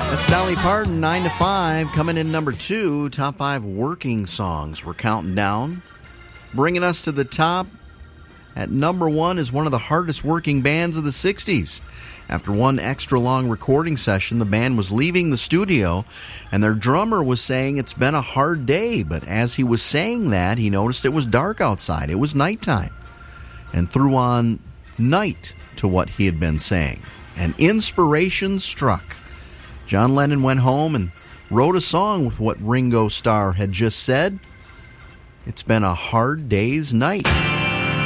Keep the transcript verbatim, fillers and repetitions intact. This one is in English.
That's Dolly Parton, nine to five, coming in number two, top five working songs. We're counting down. Bringing us to the top at number one is one of the hardest working bands of the sixties. After one extra long recording session, the band was leaving the studio, and their drummer was saying it's been a hard day, but as he was saying that, he noticed it was dark outside. It was nighttime, and threw on night to what he had been saying. And inspiration struck. John Lennon went home and wrote a song with what Ringo Starr had just said. It's been a hard day's night.